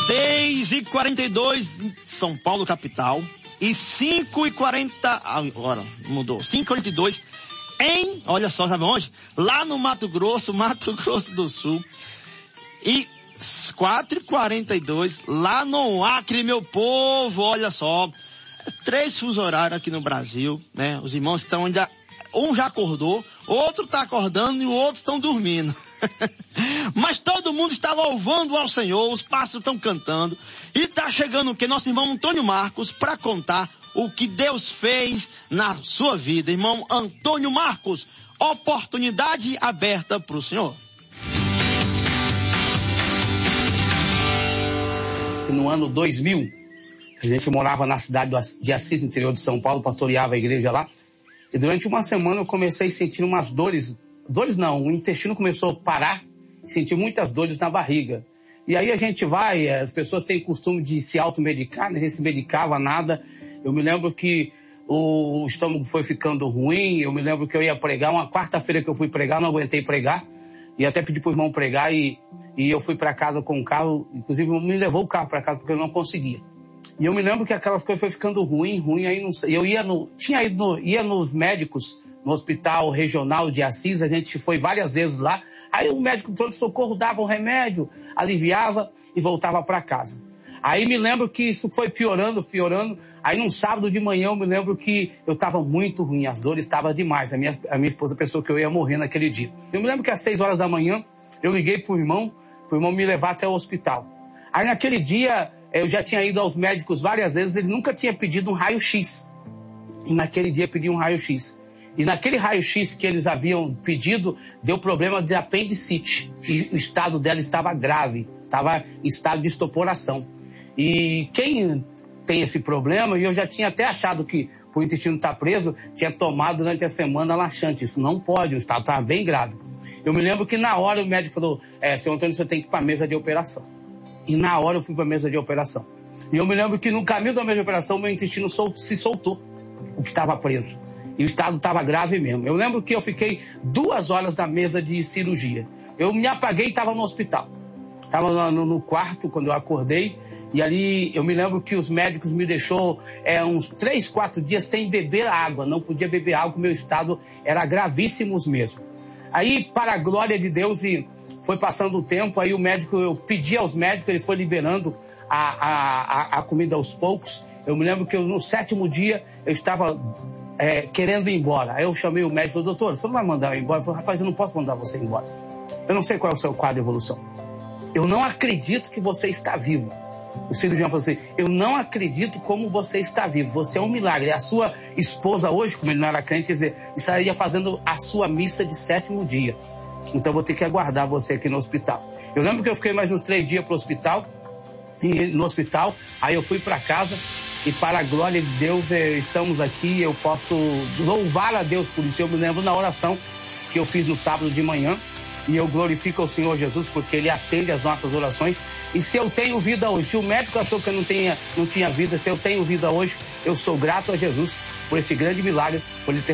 6h42 em São Paulo, capital. E 5h40, agora mudou, 5h42 em, olha só, sabe onde? Lá no Mato Grosso do Sul. E 4h42 lá no Acre, meu povo, olha só. 3 fusos horários aqui no Brasil, né? Os irmãos estão ainda, um já acordou, outro está acordando e o outro estão dormindo. Mas todo mundo está louvando ao Senhor, os pássaros estão cantando. E está chegando o que? Nosso irmão Antônio Marcos para contar o que Deus fez na sua vida. Irmão Antônio Marcos, oportunidade aberta para o Senhor. No ano 2000, a gente morava na cidade de Assis, interior de São Paulo, pastoreava a igreja lá. E durante uma semana eu comecei a sentir umas dores não, o intestino começou a parar, senti muitas dores na barriga. E aí a gente vai, as pessoas têm o costume de se automedicar, né? A gente se medicava, nada. Eu me lembro que o estômago foi ficando ruim, eu me lembro que eu ia pregar, uma quarta-feira que eu fui pregar, não aguentei pregar, e até pedi pro irmão pregar, e eu fui para casa com o carro, inclusive me levou o carro para casa porque eu não conseguia. E eu me lembro que aquelas coisas foi ficando ruim, aí não sei, eu ia nos médicos, no hospital regional de Assis, a gente foi várias vezes lá, aí o médico de pronto-socorro dava um remédio, aliviava e voltava para casa. Aí me lembro que isso foi piorando, aí num sábado de manhã eu me lembro que eu estava muito ruim, as dores estavam demais, a minha esposa pensou que eu ia morrer naquele dia. Eu me lembro que às 6 horas da manhã eu liguei pro irmão me levar até o hospital. Aí naquele dia eu já tinha ido aos médicos várias vezes, eles nunca tinham pedido um raio-x. E naquele dia pedi um raio-x. E naquele raio-x que eles haviam pedido, deu problema de apendicite. E o estado dela estava grave, estava em estado de estoporação. E quem tem esse problema, e eu já tinha até achado que por o intestino estar preso, tinha tomado durante a semana laxante. Isso não pode, o estado estava bem grave. Eu me lembro que na hora o médico falou, seu Antônio, você tem que ir para a mesa de operação. E na hora eu fui para a mesa de operação. E eu me lembro que no caminho da mesa de operação, meu intestino se soltou, o que estava preso. E o estado estava grave mesmo. Eu lembro que eu fiquei 2 horas na mesa de cirurgia. Eu me apaguei e estava no hospital. Estava no quarto quando eu acordei. E ali eu me lembro que os médicos me deixou uns 3, 4 dias sem beber água. Não podia beber água, meu estado era gravíssimo mesmo. Aí, para a glória de Deus, e foi passando o tempo, aí o médico, eu pedi aos médicos, ele foi liberando a comida aos poucos. Eu me lembro que no 7º dia eu estava querendo ir embora. Aí eu chamei o médico e falei, doutor, você não vai mandar eu ir embora? Eu falei, rapaz, eu não posso mandar você ir embora. Eu não sei qual é o seu quadro de evolução. Eu não acredito que você está vivo. O cirurgião falou assim, eu não acredito como você está vivo. Você é um milagre. A sua esposa hoje, como ele não era crente, estaria fazendo a sua missa de 7º dia. Então eu vou ter que aguardar você aqui no hospital. Eu lembro que eu fiquei mais uns 3 dias para o hospital. E no hospital, aí eu fui para casa. E para a glória de Deus, estamos aqui. Eu posso louvar a Deus por isso. Eu me lembro na oração que eu fiz no sábado de manhã. E eu glorifico ao Senhor Jesus porque Ele atende as nossas orações. E se eu tenho vida hoje, se o médico achou que eu não tinha vida, se eu tenho vida hoje, eu sou grato a Jesus por esse grande milagre, por Ele ter